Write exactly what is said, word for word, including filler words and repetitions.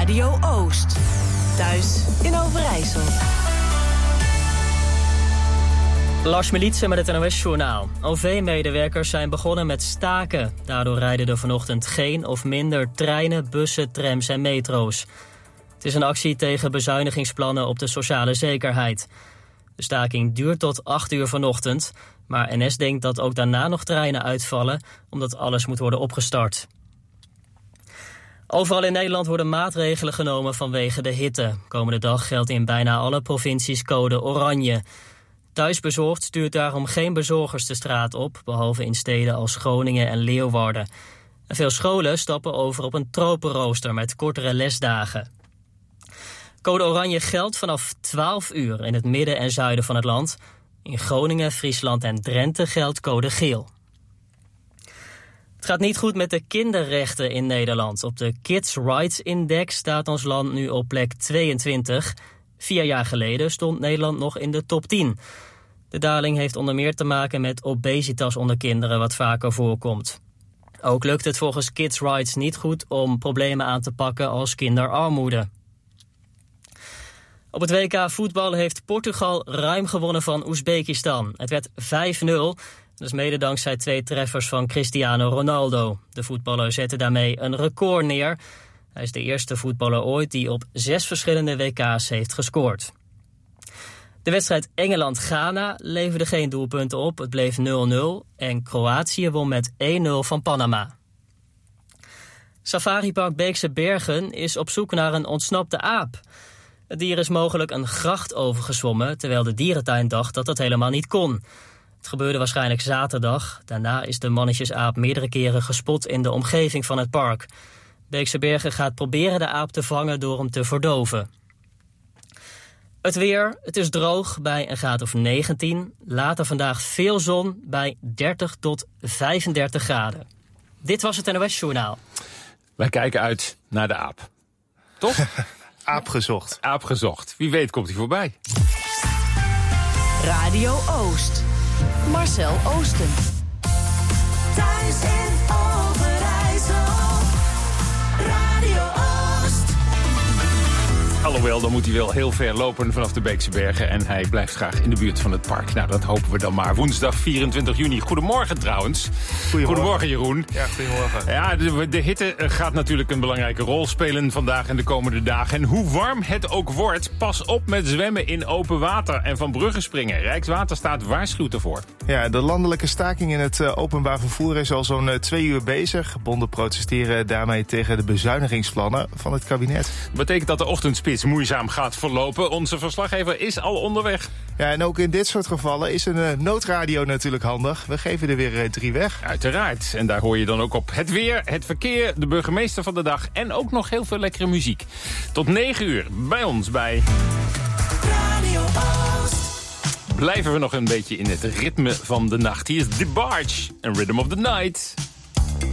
Radio Oost. Thuis in Overijssel. Lars Militsen met het N O S-journaal. O V-medewerkers zijn begonnen met staken. Daardoor rijden er vanochtend geen of minder treinen, bussen, trams en metro's. Het is een actie tegen bezuinigingsplannen op de sociale zekerheid. De staking duurt tot acht uur vanochtend. Maar N S denkt dat ook daarna nog treinen uitvallen, omdat alles moet worden opgestart. Overal in Nederland worden maatregelen genomen vanwege de hitte. Komende dag geldt in bijna alle provincies code oranje. Thuisbezorgd stuurt daarom geen bezorgers de straat op, behalve in steden als Groningen en Leeuwarden. En veel scholen stappen over op een tropenrooster met kortere lesdagen. Code oranje geldt vanaf twaalf uur in het midden en zuiden van het land. In Groningen, Friesland en Drenthe geldt code geel. Het gaat niet goed met de kinderrechten in Nederland. Op de Kids Rights Index staat ons land nu op plek tweeëntwintig. Vier jaar geleden stond Nederland nog in de top tien. De daling heeft onder meer te maken met obesitas onder kinderen, wat vaker voorkomt. Ook lukt het volgens Kids Rights niet goed om problemen aan te pakken als kinderarmoede. Op het W K voetbal heeft Portugal ruim gewonnen van Oezbekistan. Het werd vijf nul, dus mede dankzij twee treffers van Cristiano Ronaldo. De voetballer zette daarmee een record neer. Hij is de eerste voetballer ooit die op zes verschillende W K's heeft gescoord. De wedstrijd Engeland-Ghana leverde geen doelpunten op. Het bleef nul nul en Kroatië won met één nul van Panama. Safaripark Beekse Bergen is op zoek naar een ontsnapte aap. Het dier is mogelijk een gracht overgezwommen, terwijl de dierentuin dacht dat dat helemaal niet kon. Het gebeurde waarschijnlijk zaterdag. Daarna is de mannetjesaap meerdere keren gespot in de omgeving van het park. Beekse Bergen gaat proberen de aap te vangen door hem te verdoven. Het weer, het is droog bij een graad of negentien. Later vandaag veel zon bij dertig tot vijfendertig graden. Dit was het N O S-journaal. Wij kijken uit naar de aap. Toch? Aap gezocht. Aap gezocht. Wie weet komt hij voorbij. Radio Oost. Marcel Oosten. Thuis in Overijssel. Radio Oost. Alhoewel, dan moet hij wel heel ver lopen vanaf de Beekse Bergen. En hij blijft graag in de buurt van het park. Nou, dat hopen we dan maar. Woensdag vierentwintig juni. Goedemorgen trouwens. Goedemorgen, goedemorgen Jeroen. Ja, goedemorgen. Ja, de, de hitte gaat natuurlijk een belangrijke rol spelen vandaag en de komende dagen. En hoe warm het ook wordt, pas op met zwemmen in open water en van bruggen springen. Rijkswaterstaat waarschuwt ervoor. Ja, de landelijke staking in het uh, openbaar vervoer is al zo'n uh, twee uur bezig. Bonden protesteren daarmee tegen de bezuinigingsplannen van het kabinet. Dat betekent dat de ochtendspits moeizaam gaat verlopen. Onze verslaggever is al onderweg. Ja, en ook in dit soort gevallen is een uh, noodradio natuurlijk handig. We geven er weer uh, drie weg. Uiteraard. En daar hoor je dan ook op het weer, het verkeer, de burgemeester van de dag en ook nog heel veel lekkere muziek. Tot negen uur bij ons bij Radio Oost. Blijven we nog een beetje in het ritme van de nacht. Hier is The Barge en Rhythm of the Night.